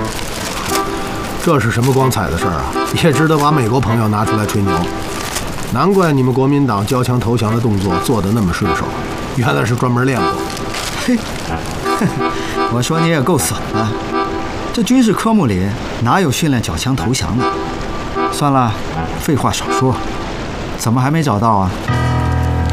这是什么光彩的事儿啊？也值得把美国朋友拿出来吹牛。难怪你们国民党交枪投降的动作做得那么顺手，原来是专门练过。 嘿，我说你也够损的，这军事科目里哪有训练缴枪投降的？算了，废话少说，怎么还没找到啊？